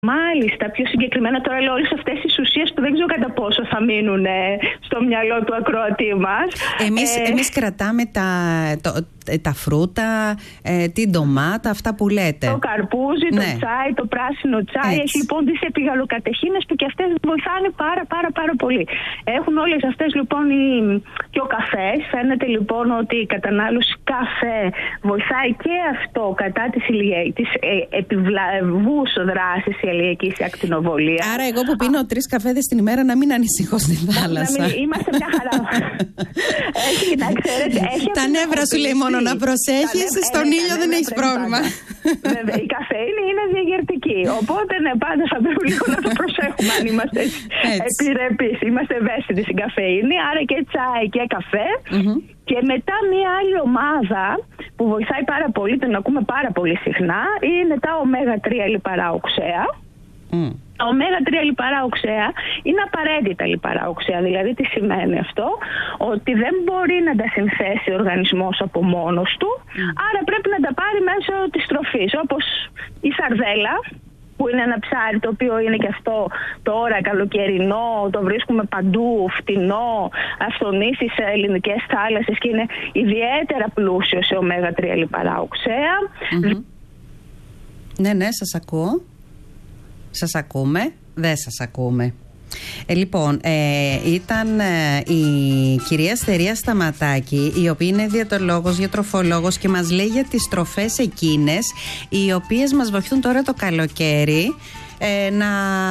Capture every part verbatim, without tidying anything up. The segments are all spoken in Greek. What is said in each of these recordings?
Μάλιστα, πιο συγκεκριμένα τώρα λέω όλες αυτές τις ουσίες που δεν ξέρω κατά πόσο θα μείνουν στο μυαλό του ακροατή μας. Εμείς, ε... εμείς κρατάμε τα, το, τα φρούτα, ε, την ντομάτα, αυτά που λέτε. Το καρπούζι, ναι. το τσάι, το πράσινο τσάι. Έτσι. Έχει λοιπόν τις επιγαλοκατεχίνες που και αυτές βοηθάνε πάρα πάρα πάρα πολύ. Έχουν όλες αυτές λοιπόν οι... και ο καφές. Φαίνεται λοιπόν ότι η κατανάλωση καφέ βοηθάει και αυτό κατά της, ηλια... της ε, επιβλαβούς δράσης η ηλιακής ακτινοβολία. Άρα εγώ που πίνω τρεις καφέδες την ημέρα να μην ανησυχώ στη θάλασσα. Μην... Είμαστε μια χαρά. Έχει, να ξέρετε, έχει τα νεύρα σου λέει μόνο να προσέχεις, στον ε, ήλιο δεν έχεις πρόβλημα. Βέβαια, η καφέινη είναι διαγερτική. Οπότε ναι, πάντα θα πρέπει λίγο να το προσέχουμε αν είμαστε επιρρεπείς. Είμαστε ευαίσθητοι στην καφέινη, άρα και τσάι και καφέ. Mm-hmm. Και μετά μία άλλη ομάδα που βοηθάει πάρα πολύ, την ακούμε πάρα πολύ συχνά, είναι τα ωμέγα τρία λιπαρά οξέα. Mm. Τα ωμέγα τρία λιπαρά οξέα είναι απαραίτητα λιπαρά οξέα. Δηλαδή τι σημαίνει αυτό? Ότι δεν μπορεί να τα συνθέσει ο οργανισμός από μόνος του, mm. άρα πρέπει να τα πάρει μέσω της τροφής, όπως η σαρδέλα, που είναι ένα ψάρι το οποίο είναι και αυτό τώρα καλοκαιρινό, το βρίσκουμε παντού, φτηνό, αυθονήσει σε ελληνικές θάλασσες και είναι ιδιαίτερα πλούσιο σε ωμέγα τρία λιπαρά οξέα. Mm-hmm. Ναι, ναι, σας ακούω. Σας ακούμε, δεν σας ακούμε. Ε, λοιπόν, ε, ήταν ε, η κυρία Στερία Σταματάκη, η οποία είναι διαιτολόγος, διατροφολόγος και μας λέει για τις τροφές εκείνες οι οποίες μας βοηθούν τώρα το καλοκαίρι ε, να,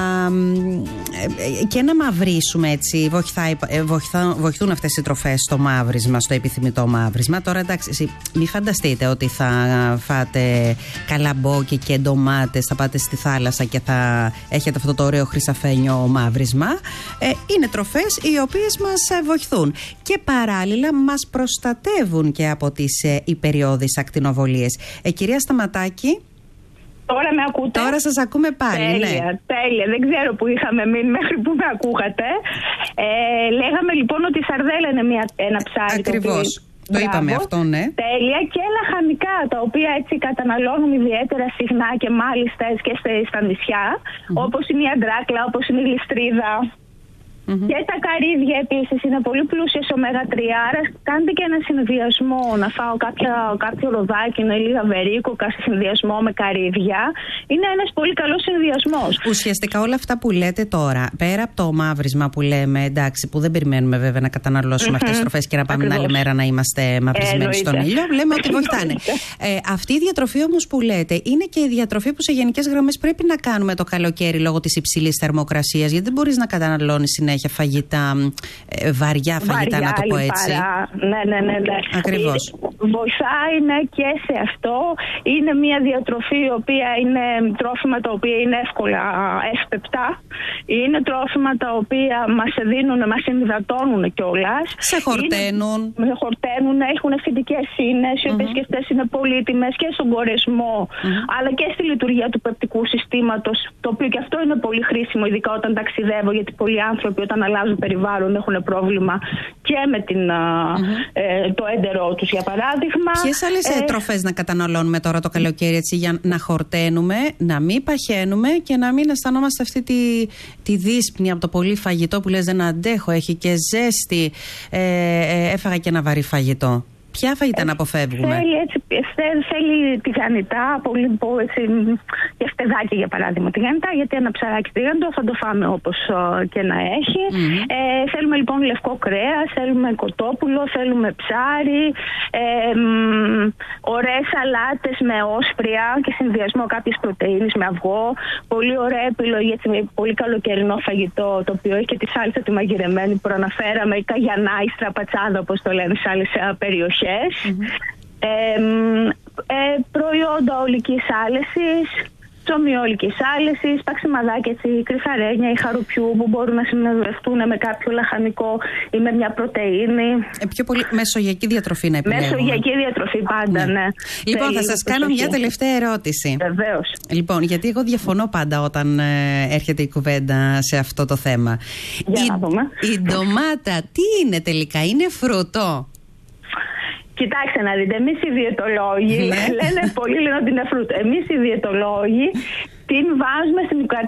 ε, και να μαυρίσουμε, έτσι. Βοηθάει, βοηθά, βοηθούν αυτές οι τροφές στο μαύρισμα, στο επιθυμητό μαύρισμα. Τώρα εντάξει, μην φανταστείτε ότι θα φάτε καλαμπόκι και ντομάτες, θα πάτε στη θάλασσα και θα έχετε αυτό το ωραίο χρυσαφένιο μαύρισμα. Ε, είναι τροφές οι οποίες μας βοηθούν και παράλληλα μας προστατεύουν και από τις ε, υπεριώδεις ακτινοβολίες. Ε, κυρία Σταματάκη. Τώρα με ακούτε? Τώρα σας ακούμε πάλι. Τέλεια, ναι. τέλεια. Δεν ξέρω που είχαμε μείνει μέχρι που με ακούγατε. Ε, λέγαμε λοιπόν ότι η σαρδέλα είναι μια, ένα ψάρι. Ακριβώς. Το, οποίο... το είπαμε αυτό, ναι. Τέλεια. Και λαχανικά, τα οποία έτσι καταναλώνουν ιδιαίτερα συχνά και μάλιστα και στα νησιά, mm-hmm. όπως είναι η αντράκλα, όπως είναι η γλιστρίδα. Mm-hmm. Και τα καρύδια επίσης είναι πολύ πλούσια σε ωμέγα τρία, άρα κάντε και ένα συνδυασμό, να φάω κάποια, κάποιο ροδάκινο ή λίγα βερίκοκα σε συνδυασμό με καρύδια. Είναι ένας πολύ καλός συνδυασμός. Ουσιαστικά όλα αυτά που λέτε τώρα, πέρα από το μαύρισμα που λέμε, εντάξει, που δεν περιμένουμε βέβαια να καταναλώσουμε mm-hmm. αυτές τις τροφές και να πάμε την άλλη μέρα να είμαστε μαυρισμένοι ε, στον ήλιο, λέμε ότι βοηθάνε. ε, αυτή η διατροφή όμως που λέτε είναι και η διατροφή που σε γενικές γραμμές πρέπει να κάνουμε το καλοκαίρι λόγω της υψηλής θερμοκρασίας, γιατί δεν μπορείς να καταναλώνεις συνέχεια φαγητά, ε, βαριά φαγητά, βαριά, να το πω έτσι. Ναι, ναι, ναι, ναι. Ακριβώς. Βοηθάει ναι, και σε αυτό. Είναι μια διατροφή η οποία είναι τρόφιμα τα οποία είναι εύκολα εύπεπτα. Είναι τρόφιμα τα οποία μας δίνουν, μας ενυδατώνουν κιόλας. Σε χορταίνουν. Είναι, σε χορταίνουν, έχουν φυτικές ίνες, οι οποίες mm-hmm. και αυτές είναι πολύτιμες και στον κορεσμό, mm-hmm. αλλά και στη λειτουργία του πεπτικού συστήματος, το οποίο και αυτό είναι πολύ χρήσιμο, ειδικά όταν ταξιδεύω, γιατί πολλοί άνθρωποι όταν αλλάζουν περιβάλλον έχουν πρόβλημα και με την, mm-hmm. ε, το έντερό τους, για παράδειγμα. Ποιες άλλες ε, τροφές να καταναλώνουμε τώρα το καλοκαίρι, έτσι, για να χορταίνουμε, να μην παχαίνουμε και να μην αισθανόμαστε αυτή τη, τη δύσπνη από το πολύ φαγητό που λες δεν αντέχω, έχει και ζέστη, ε, ε, έφαγα και ένα βαρύ φαγητό. Ποια φαγητά ε, να αποφεύγουμε? Θέλει, έτσι, θέλει τηγανιτά, πολύ έτσι, και φτεδάκι για παράδειγμα τηγανιτά, γιατί ένα ψαράκι τηγανιτό θα το φάμε όπως uh, και να έχει. Mm-hmm. Ε, θέλουμε λοιπόν λευκό κρέας, θέλουμε κοτόπουλο, θέλουμε ψάρι, ε, μ, ωραίες σαλάτες με όσπρια και συνδυασμό κάποιες πρωτεΐνες με αυγό. Πολύ ωραία επιλογή, έτσι, πολύ καλοκαιρινό φαγητό, το οποίο έχει και τη σάλτσα τη μαγειρεμένη που προαναφέραμε, η καγιανά, η στραπατσάδα όπως το λένε σε άλλες περιοχές. Mm-hmm. Ε, ε, προϊόντα ολικής άλεσης, ψωμιόλικης άλεσης, παξιμαδάκια, κρυφαρένια ή χαρουπιού που μπορούν να συνοδευτούν με κάποιο λαχανικό ή με μια πρωτεΐνη. Ε, πιο πολύ μεσογειακή διατροφή να επιλέγουμε. Μεσογειακή διατροφή πάντα, ναι. ναι. Λοιπόν, Θέλει θα σας κάνω μια τελευταία ερώτηση. Βεβαίως. Λοιπόν, γιατί εγώ διαφωνώ πάντα όταν ε, έρχεται η κουβέντα σε αυτό το θέμα. Για η, να δούμε. Η ντομάτα τι είναι τελικά, είναι φρούτο? Κοιτάξτε να δείτε, εμείς οι διαιτολόγοι, λένε πολλοί λένε ότι είναι φρούτο. Εμείς οι διαιτολόγοι την βάζουμε στην